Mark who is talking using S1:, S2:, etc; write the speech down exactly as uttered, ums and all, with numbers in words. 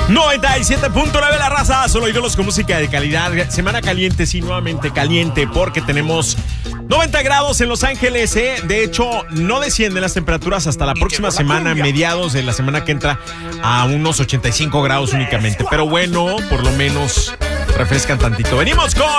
S1: noventa y siete punto nueve la raza, solo ídolos con música de calidad. Semana caliente, sí, nuevamente caliente, porque tenemos noventa grados en Los Ángeles, ¿eh? De hecho, no descienden las temperaturas hasta la próxima semana, mediados de la semana que entra, a unos ochenta y cinco grados únicamente. Pero bueno, por lo menos refrescan tantito. Venimos con